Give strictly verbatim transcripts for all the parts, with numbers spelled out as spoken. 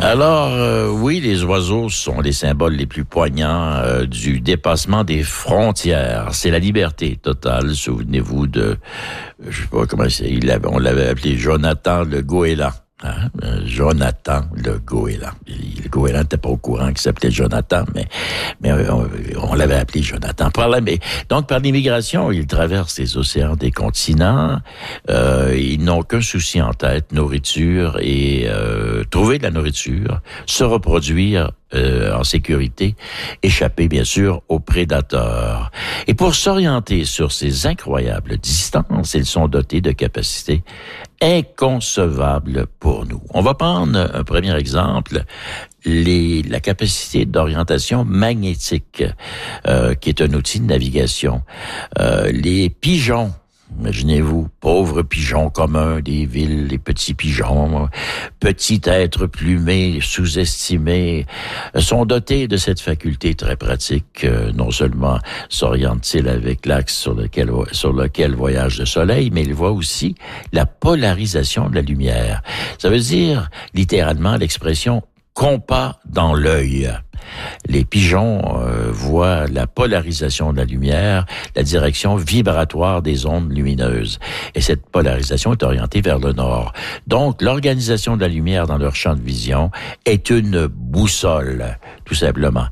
Alors, euh, oui, les oiseaux sont les symboles les plus poignants euh, du dépassement des frontières. C'est la liberté totale. Souvenez-vous de, je sais pas comment c'est, il avait, on l'avait appelé Jonathan le goéland. Hein? Jonathan le goéland. Le goéland n'était pas au courant qu'il s'appelait Jonathan, mais, mais on, on l'avait appelé Jonathan. Par là, mais, donc, par l'immigration, ils traversent les océans des continents. Euh, ils n'ont qu'un souci en tête, nourriture et euh, trouver de la nourriture, se reproduire Euh, en sécurité, échapper bien sûr aux prédateurs. Et pour s'orienter sur ces incroyables distances, ils sont dotés de capacités inconcevables pour nous. On va prendre un premier exemple, les, la capacité d'orientation magnétique, euh, qui est un outil de navigation. Euh, les pigeons, imaginez-vous, pauvres pigeons communs des villes, les petits pigeons, petits êtres plumés, sous-estimés, sont dotés de cette faculté très pratique. Euh, non seulement s'orientent-ils avec l'axe sur lequel, sur lequel voyage le soleil, mais ils voient aussi la polarisation de la lumière. Ça veut dire, littéralement, l'expression « compas dans l'œil ». Les pigeons euh, voient la polarisation de la lumière, la direction vibratoire des ondes lumineuses. Et cette polarisation est orientée vers le nord. Donc, l'organisation de la lumière dans leur champ de vision est une boussole, tout simplement.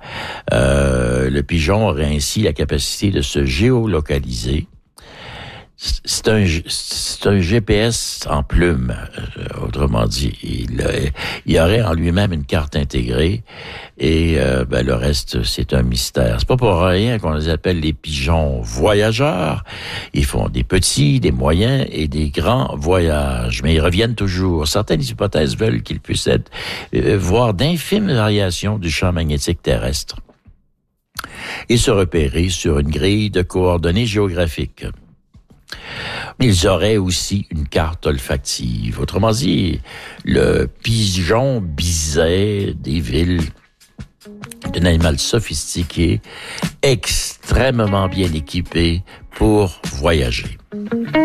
Euh, le pigeon aurait ainsi la capacité de se géolocaliser. C'est un, c'est un G P S en plume, euh, autrement dit. Il, il y aurait en lui-même une carte intégrée et euh, ben, le reste, c'est un mystère. C'est pas pour rien qu'on les appelle les pigeons voyageurs. Ils font des petits, des moyens et des grands voyages, mais ils reviennent toujours. Certaines hypothèses veulent qu'ils puissent être, euh, voir d'infimes variations du champ magnétique terrestre et se repérer sur une grille de coordonnées géographiques. Ils auraient aussi une carte olfactive. Autrement dit, le pigeon biset des villes d'un animal sophistiqué, extrêmement bien équipé pour voyager.